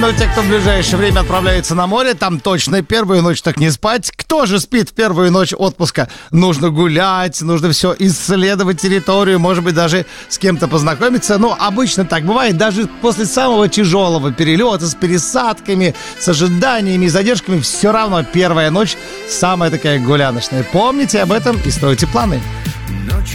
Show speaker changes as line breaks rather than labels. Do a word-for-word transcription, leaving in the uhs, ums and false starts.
Но те, кто в ближайшее время отправляется на море, там точно первую ночь так не спать. Кто же спит в первую ночь отпуска? Нужно гулять, нужно все исследовать территорию, может быть, даже с кем-то познакомиться. Но обычно так бывает, даже после самого тяжелого перелета с пересадками, с ожиданиями и задержками, все равно первая ночь самая такая гуляночная. Помните об этом и стройте планы.